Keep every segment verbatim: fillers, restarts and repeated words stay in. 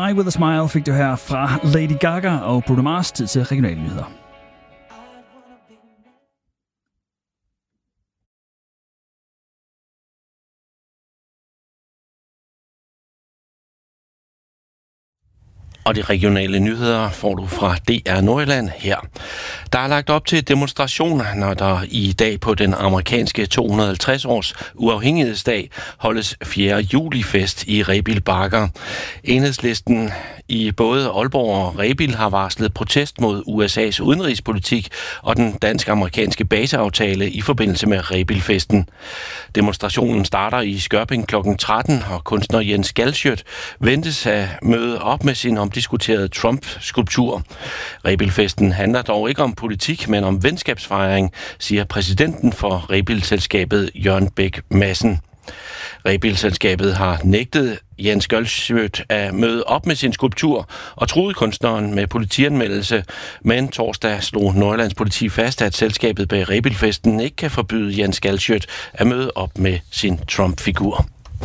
Die With A Smile fik du her fra Lady Gaga og Bruno Mars. Tid til regionale nyheder. Og de regionale nyheder får du fra D R Nordjylland her. Der er lagt op til demonstrationer, når der i dag på den amerikanske to hundrede og halvtreds års uafhængighedsdag holdes fjerde juli-fest i Rebild Bakker. Enhedslisten i både Aalborg og Rebild har varslet protest mod U S A's udenrigspolitik og den dansk-amerikanske baseaftale i forbindelse med Rebild-festen. Demonstrationen starter i Skørping klokken tretten, og kunstner Jens Galschiøt ventes at møde op med sin omdiskuterede Trump-skulptur. Rebild-festen handler dog ikke om politik, men om venskabsfejring, siger præsidenten for Rebild-selskabet Jørgen Bæk Madsen. Rebild-selskabet har nægtet Jens Galschiøt at møde op med sin skulptur og truede kunstneren med politianmeldelse, men torsdag slog Nordjyllands politi fast, at selskabet bag Rebild-festen ikke kan forbyde Jens Galschiøt at møde op med sin Trump-figur.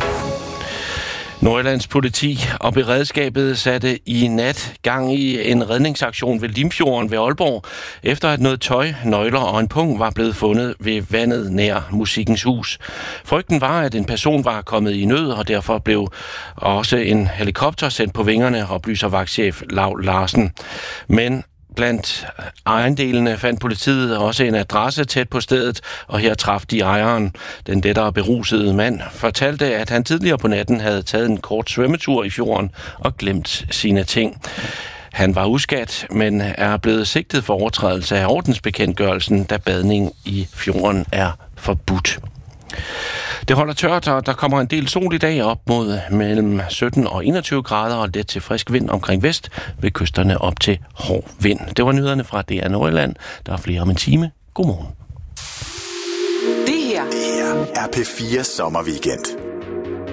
Nordjyllands politi og beredskabet satte i nat gang i en redningsaktion ved Limfjorden ved Aalborg, efter at noget tøj, nøgler og en pung var blevet fundet ved vandet nær Musikkens Hus. Frygten var, at en person var kommet i nød, og derfor blev også en helikopter sendt på vingerne, oplyser vagtchef Lav Larsen. Men blandt ejendelene fandt politiet også en adresse tæt på stedet, og her traf de ejeren. Den lettere berusede mand fortalte, at han tidligere på natten havde taget en kort svømmetur i fjorden og glemt sine ting. Han var uskadt, men er blevet sigtet for overtrædelse af ordensbekendtgørelsen, da badning i fjorden er forbudt. Det holder tørt, og der kommer en del sol i dag op mod mellem sytten og enogtyve grader og let til frisk vind omkring vest, ved kysterne op til hård vind. Det var nyhederne fra D R Nordjylland. Der er flere om en time. Godmorgen. Det her, det her er P fire sommerweekend.